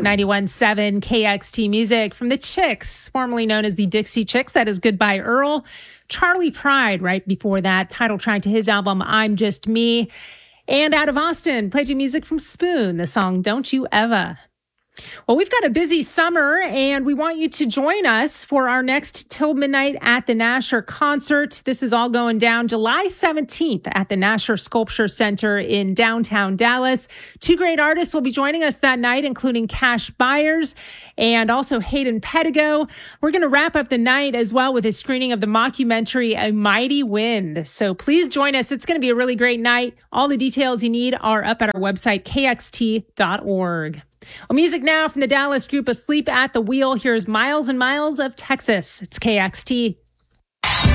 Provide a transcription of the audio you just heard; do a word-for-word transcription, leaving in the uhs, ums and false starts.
ninety-one point seven K X T Music from the Chicks, formerly known as the Dixie Chicks. That is Goodbye Earl. Charlie Pride right before that, title track to his album, I'm Just Me. And out of Austin, played you music from Spoon, the song Don't You Ever. Well, we've got a busy summer, and we want you to join us for our next Till Midnight at the Nasher concert. This is all going down July seventeenth at the Nasher Sculpture Center in downtown Dallas. Two great artists will be joining us that night, including Cash Byers and also Hayden Pedigo. We're going to wrap up the night as well with a screening of the mockumentary A Mighty Wind. So please join us. It's going to be a really great night. All the details you need are up at our website, K X T dot org. Well, music now from the Dallas group Asleep at the Wheel. Here's Miles and Miles of Texas. It's K X T.